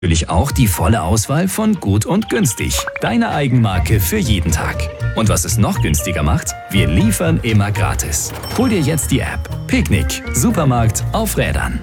Natürlich auch die volle Auswahl von Gut und Günstig. Deine Eigenmarke für jeden Tag. Und was es noch günstiger macht? Wir liefern immer gratis. Hol dir jetzt die App. Picknick. Supermarkt auf Rädern.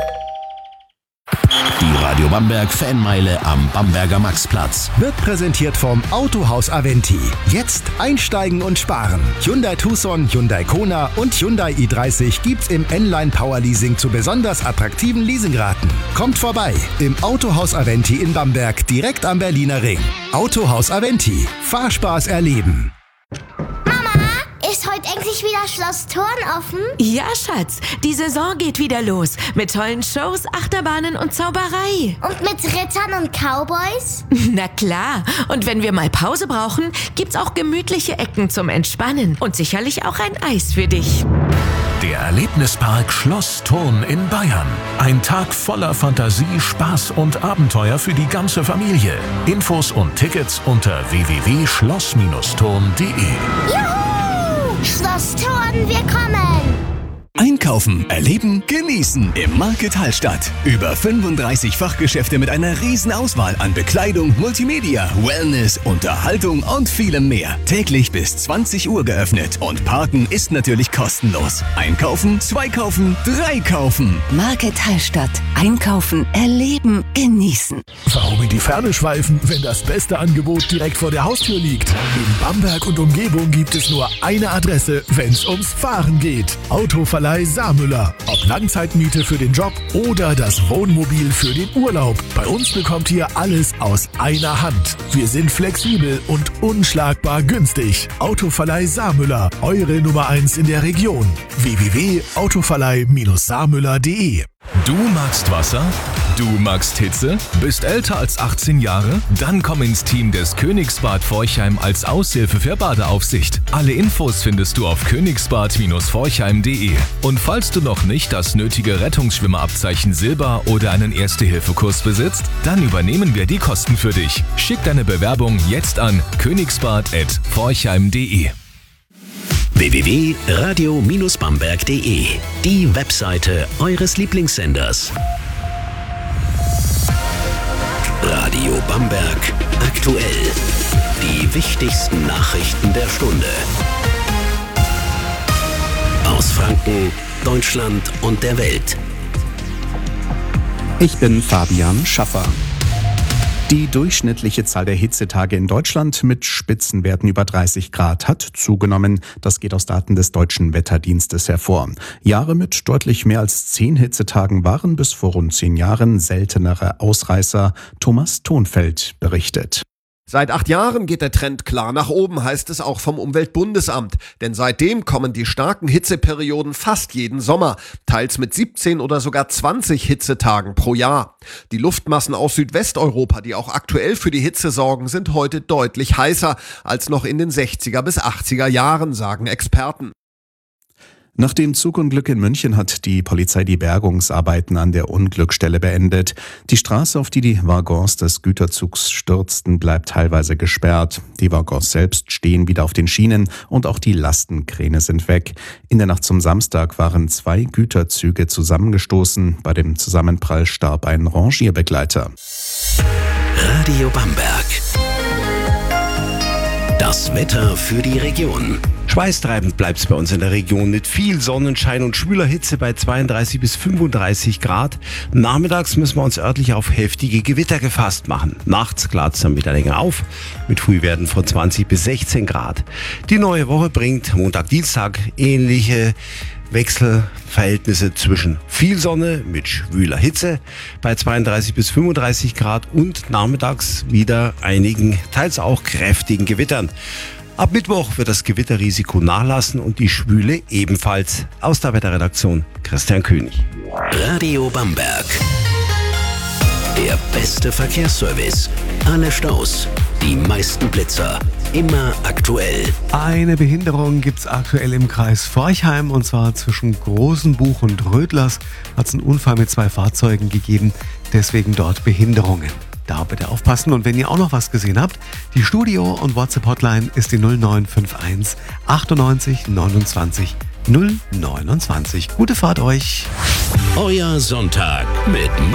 Die Radio Bamberg Fanmeile am Bamberger Maxplatz wird präsentiert vom Autohaus Aventi. Jetzt einsteigen und sparen. Hyundai Tucson, Hyundai Kona und Hyundai i30 gibt's im N-Line Power Leasing zu besonders attraktiven Leasingraten. Kommt vorbei im Autohaus Aventi in Bamberg, direkt am Berliner Ring. Autohaus Aventi. Fahrspaß erleben. Ist heute endlich wieder Schloss Thurn offen? Ja, Schatz. Die Saison geht wieder los. Mit tollen Shows, Achterbahnen und Zauberei. Und mit Rittern und Cowboys? Na klar. Und wenn wir mal Pause brauchen, gibt's auch gemütliche Ecken zum Entspannen. Und sicherlich auch ein Eis für dich. Der Erlebnispark Schloss Thurn in Bayern. Ein Tag voller Fantasie, Spaß und Abenteuer für die ganze Familie. Infos und Tickets unter www.schloss-thurn.de. Juhu! Schloss Thurn, wir kommen! Einkaufen, erleben, genießen im Market Hallstatt. Über 35 Fachgeschäfte mit einer riesen Auswahl an Bekleidung, Multimedia, Wellness, Unterhaltung und vielem mehr. Täglich bis 20 Uhr geöffnet und Parken ist natürlich kostenlos. Einkaufen, 2 kaufen, 3 kaufen. Market Hallstatt. Einkaufen, erleben, genießen. Warum in die Ferne schweifen, wenn das beste Angebot direkt vor der Haustür liegt? In Bamberg und Umgebung gibt es nur eine Adresse, wenn es ums Fahren geht. Autoverleih Saarmüller. Ob Langzeitmiete für den Job oder das Wohnmobil für den Urlaub. Bei uns bekommt ihr alles aus einer Hand. Wir sind flexibel und unschlagbar günstig. Autoverleih Saarmüller. Eure Nummer 1 in der Region. www.autoverleih-saarmüller.de. Du magst Wasser? Du magst Hitze? Bist älter als 18 Jahre? Dann komm ins Team des Königsbad Forchheim als Aushilfe für Badeaufsicht. Alle Infos findest du auf königsbad-forchheim.de. Und falls du noch nicht das nötige Rettungsschwimmerabzeichen Silber oder einen Erste-Hilfe-Kurs besitzt, dann übernehmen wir die Kosten für dich. Schick deine Bewerbung jetzt an königsbad@forchheim.de. www.radio-bamberg.de. Die Webseite eures Lieblingssenders. Radio Bamberg aktuell. Die wichtigsten Nachrichten der Stunde. Aus Franken, Deutschland und der Welt. Ich bin Fabian Schaffer. Die durchschnittliche Zahl der Hitzetage in Deutschland mit Spitzenwerten über 30 Grad hat zugenommen. Das geht aus Daten des Deutschen Wetterdienstes hervor. Jahre mit deutlich mehr als 10 Hitzetagen waren bis vor rund 10 Jahren seltenere Ausreißer. Thomas Thonfeld berichtet. Seit 8 Jahren geht der Trend klar nach oben, heißt es auch vom Umweltbundesamt. Denn seitdem kommen die starken Hitzeperioden fast jeden Sommer, teils mit 17 oder sogar 20 Hitzetagen pro Jahr. Die Luftmassen aus Südwesteuropa, die auch aktuell für die Hitze sorgen, sind heute deutlich heißer als noch in den 60er bis 80er Jahren, sagen Experten. Nach dem Zugunglück in München hat die Polizei die Bergungsarbeiten an der Unglücksstelle beendet. Die Straße, auf die die Waggons des Güterzugs stürzten, bleibt teilweise gesperrt. Die Waggons selbst stehen wieder auf den Schienen und auch die Lastenkräne sind weg. In der Nacht zum Samstag waren 2 Güterzüge zusammengestoßen. Bei dem Zusammenprall starb ein Rangierbegleiter. Radio Bamberg. Das Wetter für die Region. Schweißtreibend bleibt es bei uns in der Region mit viel Sonnenschein und schwüler Hitze bei 32 bis 35 Grad. Nachmittags müssen wir uns örtlich auf heftige Gewitter gefasst machen. Nachts klart es dann wieder länger auf, mit Frühwerten von 20 bis 16 Grad. Die neue Woche bringt Montag, Dienstag ähnliche Wechselverhältnisse zwischen viel Sonne mit schwüler Hitze bei 32 bis 35 Grad und nachmittags wieder einigen, teils auch kräftigen Gewittern. Ab Mittwoch wird das Gewitterrisiko nachlassen und die Schwüle ebenfalls. Aus der Wetterredaktion Christian König. Radio Bamberg. Der beste Verkehrsservice. Alle Staus, die meisten Blitzer. Immer aktuell. Eine Behinderung gibt es aktuell im Kreis Forchheim, und zwar zwischen Großenbuch und Rödlers hat es einen Unfall mit 2 Fahrzeugen gegeben, deswegen dort Behinderungen. Da bitte aufpassen, und wenn ihr auch noch was gesehen habt, die Studio- und WhatsApp-Hotline ist die 0951 98 29 029. Gute Fahrt euch. Euer Sonntag mit